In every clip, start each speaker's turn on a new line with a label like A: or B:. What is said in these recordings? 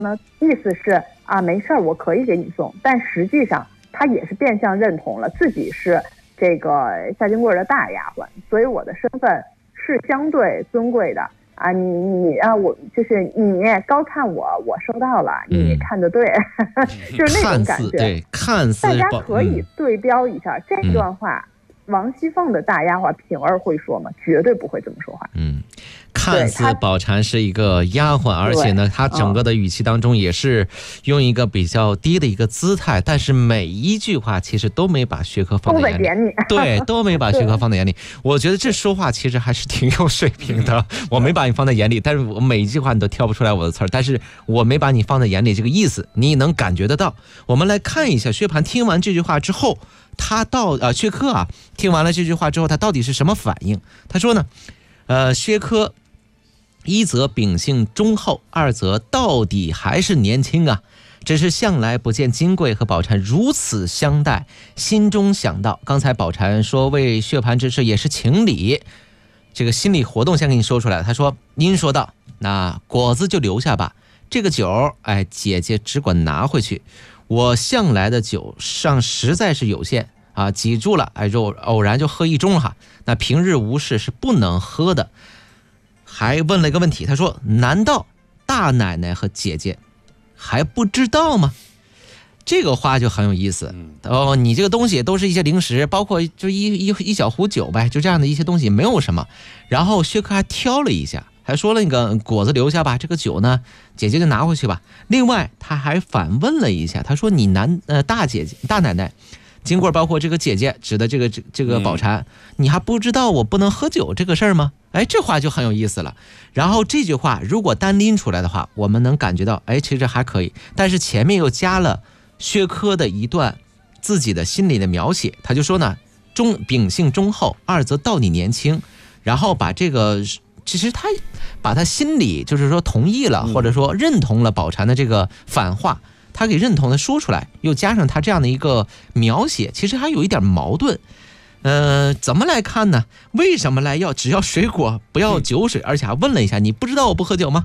A: 呢，意思是啊，没事儿，我可以给你送，但实际上他也是变相认同了自己是这个夏金贵的大丫鬟，所以我的身份是相对尊贵的啊。你啊，我就是你高看我，我收到了，你看得对，就是那种感觉。
B: 对，看似
A: 大家可以对标一下这段话。王熙凤的大丫鬟平儿会说吗？绝对不会这么说话。
B: 看似宝钗是一个丫鬟，而且呢，她整个的语气当中也是用一个比较低的一个姿态，但是每一句话其实都没把薛科放在眼里，对，都没把薛科放在眼里。我觉得这说话其实还是挺有水平的。我没把你放在眼里，但是我每一句话你都挑不出来我的词儿，但是我没把你放在眼里，这个意思你能感觉得到。我们来看一下薛蟠听完这句话之后，他薛科啊，听完了这句话之后，他到底是什么反应？他说呢，薛科一则秉性忠厚，二则到底还是年轻啊。只是向来不见金贵和宝钗如此相待，心中想到刚才宝钗说为薛蟠之事也是情理，这个心理活动先给你说出来。他说：“您说道，那果子就留下吧，这个酒，姐姐只管拿回去。我向来的酒上实在是有限啊，挤住了，偶然就喝一盅哈。那平日无事是不能喝的。”还问了一个问题，他说：“难道大奶奶和姐姐还不知道吗？”这个话就很有意思。你这个东西都是一些零食，包括就一小壶酒呗，就这样的一些东西，没有什么。然后薛科还挑了一下，还说了那个果子留下吧，这个酒呢，姐姐就拿回去吧。另外他还反问了一下，他说：“你大姐姐、大奶奶。”金贵包括这个姐姐指的这个宝钗，你还不知道我不能喝酒这个事儿吗？这话就很有意思了。然后这句话如果单拎出来的话，我们能感觉到其实还可以，但是前面又加了薛科的一段自己的心理的描写。他就说呢，秉性忠厚，二则到底年轻，然后把这个其实他把他心里就是说同意了，或者说认同了宝钗的这个反话，他给认同的说出来，又加上他这样的一个描写，其实还有一点矛盾。怎么来看呢？为什么只要水果不要酒水，而且还问了一下，你不知道我不喝酒吗？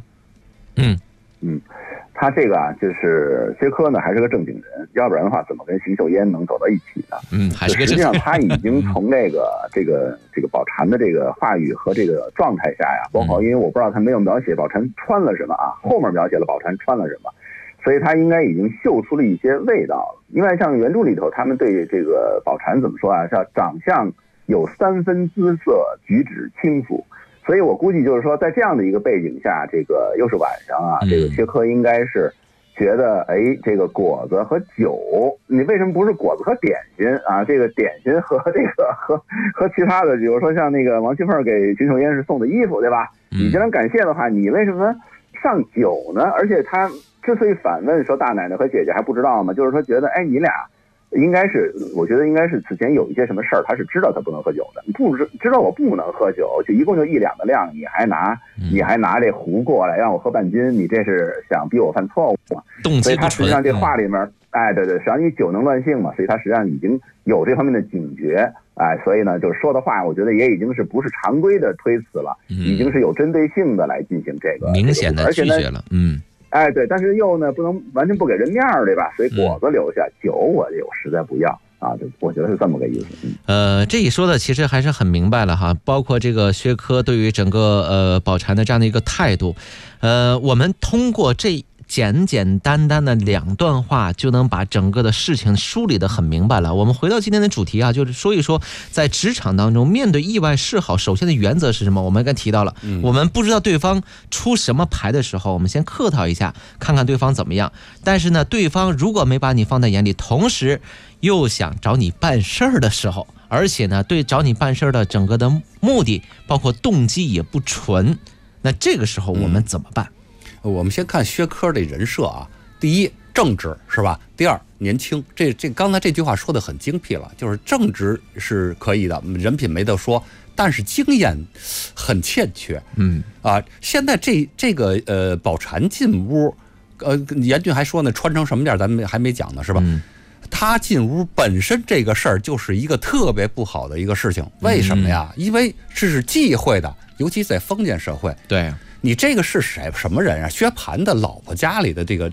C: 他这个啊，就是薛科呢还是个正经人，要不然的话怎么跟邢岫烟能走到一起呢？
B: 还是个
C: 实际上他已经从这个宝钗的这个话语和这个状态下呀，包括因为我不知道他没有描写宝钗穿了什么啊，后面描写了宝钗穿了什么。所以他应该已经嗅出了一些味道了。另外像原著里头他们对这个宝钗怎么说啊，叫长相有3分姿色，举止轻浮。所以我估计就是说在这样的一个背景下，这个又是晚上啊，这个薛科应该是觉得这个果子和酒，你为什么不是果子和点心啊？这个点心和这个和其他的，比如说像那个王熙凤给邢岫烟是送的衣服，对吧？你既然感谢的话，你为什么上酒呢？而且他之所以反问说大奶奶和姐姐还不知道吗？就是说觉得你俩应该是，我觉得应该是此前有一些什么事儿，他是知道他不能喝酒的。你不知道我不能喝酒，就一共就1两的量，你还拿这壶过来让我喝半斤，你这是想逼我犯错误吗？所以他实际上这话里面，对，实际上因为酒能乱性嘛，所以他实际上已经有这方面的警觉，所以呢，就是说的话，我觉得也已经是不是常规的推辞了，已经是有针对性的来进行这个
B: 明显的拒绝了，
C: 对，但是又呢不能完全不给人面儿，对吧？所以果子留下，酒我实在不要啊，我觉得是这么个意思。
B: 这一说的其实还是很明白了哈，包括这个薛科对于整个宝钗的这样的一个态度，我们通过这简简单单的2段话就能把整个的事情梳理得很明白了。我们回到今天的主题啊，就是说一说在职场当中面对意外示好，首先的原则是什么？我们刚才提到了，我们不知道对方出什么牌的时候，我们先客套一下，看看对方怎么样。但是呢，对方如果没把你放在眼里，同时又想找你办事儿的时候，而且呢，对找你办事儿的整个的目的包括动机也不纯，那这个时候我们怎么办？
D: 我们先看薛科的人设啊，第一正直是吧？第二年轻，这刚才这句话说的很精辟了，就是正直是可以的，人品没得说，但是经验很欠缺。现在这个宝钗进屋，严俊还说呢，穿成什么样咱们还没讲呢，是吧？他进屋本身这个事儿就是一个特别不好的一个事情，为什么呀？因为这是忌讳的，尤其在封建社会。
B: 对。
D: 你这个是什么人啊？薛蟠的老婆家里的这个